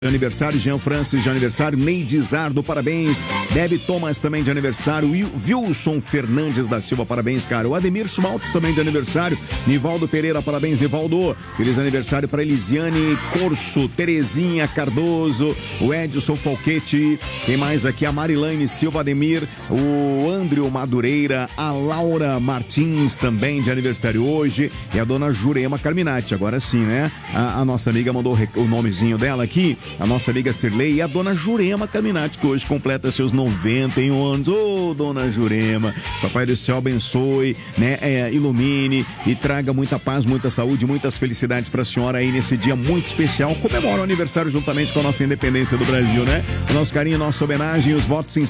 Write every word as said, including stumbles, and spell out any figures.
Aniversário, Jean Francis de aniversário, Neide Zardo, parabéns. Debbie Thomas também de aniversário, Wilson Fernandes da Silva, parabéns, cara. O Ademir Schmaltz também de aniversário, Nivaldo Pereira, parabéns, Nivaldo. Feliz aniversário para Elisiane Corso, Terezinha Cardoso, o Edson Falquete, quem mais aqui? A Marilane Silva, Ademir, o Andrew Madureira, a Laura Martins também de aniversário hoje, e a dona Jurema Carminati, agora sim, né? A, a nossa amiga mandou o nomezinho dela aqui, a nossa amiga Cirlei e a dona Jurema Caminati, que hoje completa seus noventa e um anos. Ô, oh, dona Jurema, Papai do Céu abençoe, né, é, ilumine e traga muita paz, muita saúde, muitas felicidades pra senhora aí nesse dia muito especial. Comemora o aniversário juntamente com a nossa independência do Brasil, né? O nosso carinho, nossa homenagem, os votos sinceros